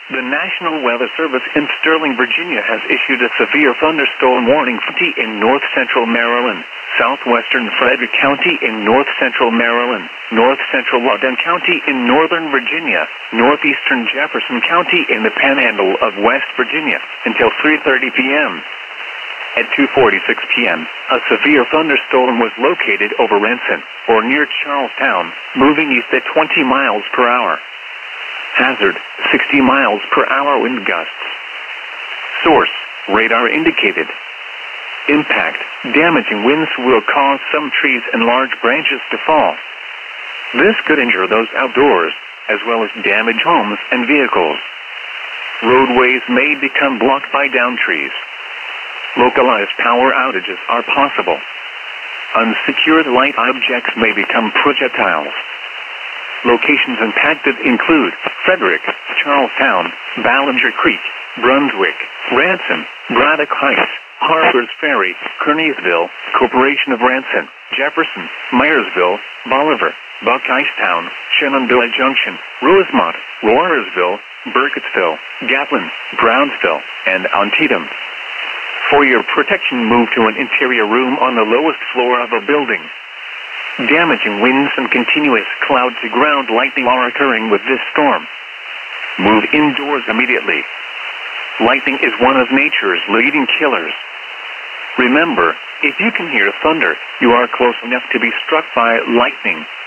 The National Weather Service in Sterling, Virginia has issued a severe thunderstorm warning in north central Maryland, southwestern Frederick County in north central Maryland, north central Loudoun County in northern Virginia, northeastern Jefferson County in the panhandle of West Virginia, until 3:30 p.m. At 2:46 p.m., a severe thunderstorm was located over Renton, or near Charlestown, moving east at 20 miles per hour. Hazard, 60 miles per hour wind gusts. Source, radar indicated. Impact, damaging winds will cause some trees and large branches to fall. This could injure those outdoors, as well as damage homes and vehicles. Roadways may become blocked by downed trees. Localized power outages are possible. Unsecured light objects may become projectiles. Locations impacted include Frederick, Charlestown, Ballinger Creek, Brunswick, Ransom, Braddock Heights, Harpers Ferry, Kearneysville, Corporation of Ransom, Jefferson, Myersville, Bolivar, Buckeystown, Shenandoah Junction, Rosemont, Roarsville, Burkittsville, Gatlin, Brownsville, and Antietam. For your protection, move to an interior room on the lowest floor of a building. Damaging winds and continuous cloud-to-ground lightning are occurring with this storm. Move indoors immediately. Lightning is one of nature's leading killers. Remember, if you can hear thunder, you are close enough to be struck by lightning.